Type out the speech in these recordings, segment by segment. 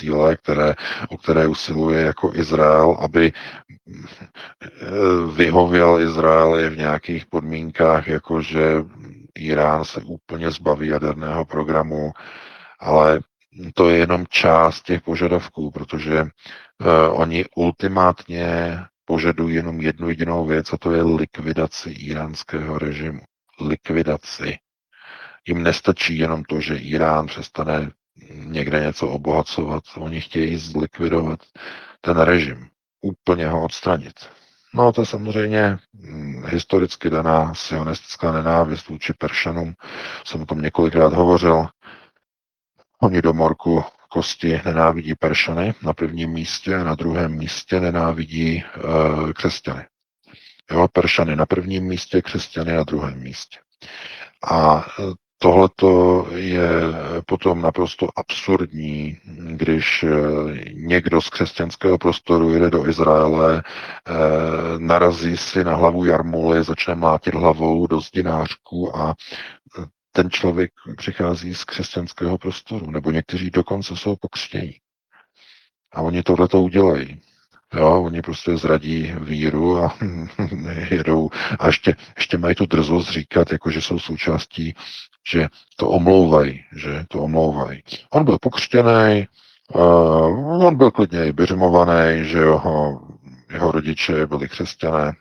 síle, o které usiluje jako Izrael, aby vyhověl Izraeli v nějakých podmínkách, jako že Irán se úplně zbaví jaderného programu, ale to je jenom část těch požadavků, protože oni ultimátně požadují jenom jednu jedinou věc, a to je likvidaci iránského režimu. Likvidaci. Jim nestačí jenom to, že Irán přestane někde něco obohacovat. Oni chtějí zlikvidovat ten režim. Úplně ho odstranit. No to je samozřejmě historicky daná sionistická nenávist vůči Peršanům. Jsem o tom několikrát hovořil. Oni do morku kosti nenávidí Peršany na prvním místě, na druhém místě nenávidí křesťany. Jo, Peršany na prvním místě, křesťany na druhém místě. A tohleto je potom naprosto absurdní, když někdo z křesťanského prostoru jede do Izraele, narazí si na hlavu jarmuly, začne mlátit hlavou do zdinářku a ten člověk přichází z křesťanského prostoru, nebo někteří dokonce jsou pokřtění. A oni tohleto udělají. Jo, oni prostě zradí víru a jedou. A ještě mají tu drzost říkat, jako že jsou součástí, že to omlouvají, On byl pokřtěný, on byl klidně i biřmovaný, že jeho rodiče byli křesťané,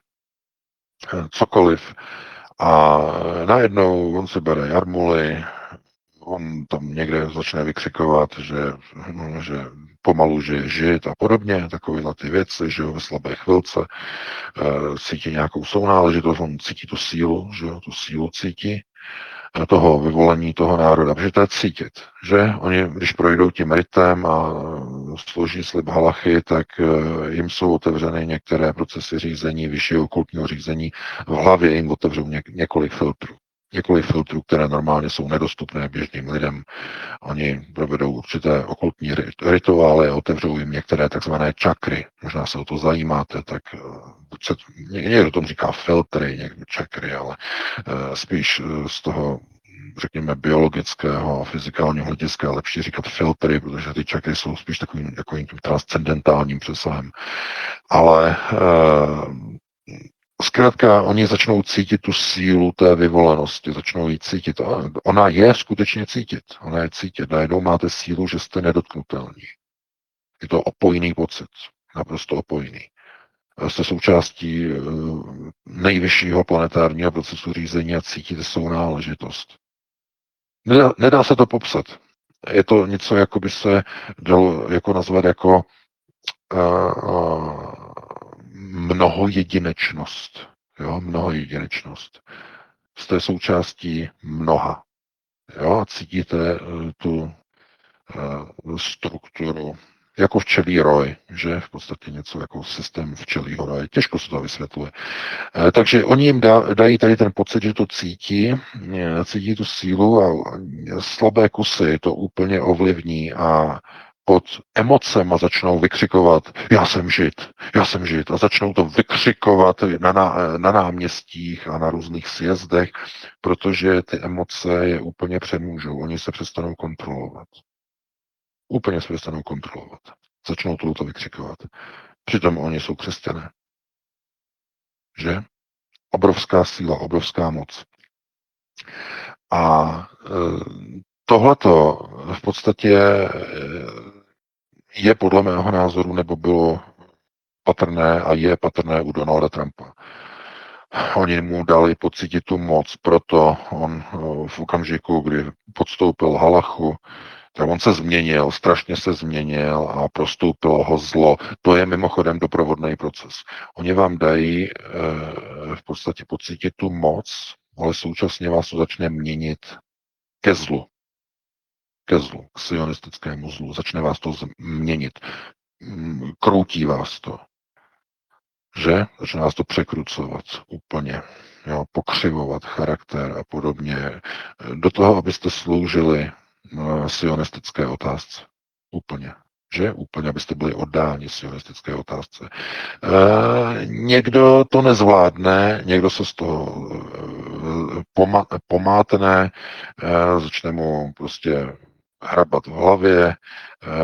cokoliv. A najednou on se bere jarmuly, on tam někde začne vykřikovat, že pomalu, že je žid a podobně, takovéhle ty věci, že jo, ve slabé chvilce cítí nějakou sounáležitost, on cítí tu sílu, že jo, tu sílu cítí toho vyvolení toho národa, protože to je cítit, že oni, když projdou tím ritem a složí slib halachy, tak jim jsou otevřeny některé procesy řízení, vyššího okultního řízení, v hlavě jim otevřou několik filtrů. Několik filtrů, které normálně jsou nedostupné běžným lidem. Oni provedou určité okultní rituály a otevřou jim některé takzvané čakry. Možná se o to zajímáte, tak někdo tomu říká filtry, někdo čakry, ale spíš z toho, řekněme, biologického a fyzikálního hlediska je lepší říkat filtry, protože ty čakry jsou spíš takovým transcendentálním přesahem. Ale zkrátka, oni začnou cítit tu sílu té vyvolenosti, začnou ji cítit. Ona je skutečně cítit. Ona je cítit. Najednou máte sílu, že jste nedotknutelní. Je to opojný pocit. Naprosto opojný. Jste součástí nejvyššího planetárního procesu řízení a cítíte sounáležitost. Nedá se to popsat. Je to něco, jako by se dalo jako nazvat jako mnohojedinečnost. Jo, mnohojedinečnost. Jste součástí mnoha. Jo, a cítíte tu strukturu, jako včelí roj, že v podstatě něco jako systém včelího roje. Těžko se to vysvětluje. Takže oni jim dají tady ten pocit, že to cítí tu sílu a slabé kusy to úplně ovlivní a pod emocema začnou vykřikovat, já jsem žid a začnou to vykřikovat na náměstích a na různých sjezdech, protože ty emoce je úplně přemůžou, oni se přestanou kontrolovat. Úplně se přestanou kontrolovat. Začnou to vykřikovat. Přitom oni jsou křesťané. Že? Obrovská síla, obrovská moc. A tohleto v podstatě je podle mého názoru, nebo bylo patrné a je patrné u Donalda Trumpa. Oni mu dali pocítit tu moc, proto on v okamžiku, kdy podstoupil halachu, tak on se změnil, strašně se změnil a prostoupilo ho zlo. To je mimochodem doprovodný proces. Oni vám dají v podstatě pocítit tu moc, ale současně vás to začne měnit ke zlu. K sionistickému zlu. Začne vás to měnit. Kroutí vás to. Že? Začne vás to překrucovat úplně. Jo, pokřivovat charakter a podobně. Do toho, abyste sloužili sionistické otázce. Úplně. Že? Úplně, abyste byli oddáni sionistické otázce. Někdo to nezvládne, někdo se z toho pomátne, začne mu prostě hrabat v hlavě,